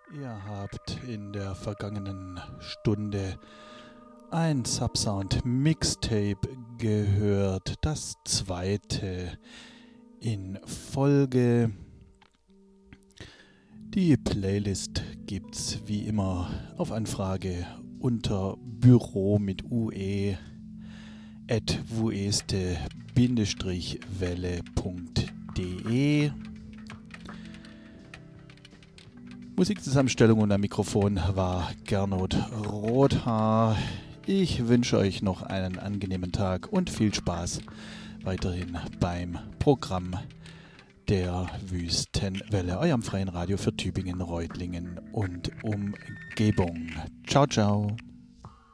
Ihr habt in der vergangenen Stunde ein Subsound Mixtape gehört, das zweite in Folge. Die Playlist gibt's wie immer auf Anfrage unter Büro mit ue @wueste-welle.de. Musikzusammenstellung und am Mikrofon war Gernot Rothaar. Ich wünsche euch noch einen angenehmen Tag und viel Spaß weiterhin beim Programm der Wüstenwelle, eurem freien Radio für Tübingen, Reutlingen und Umgebung. Ciao, ciao.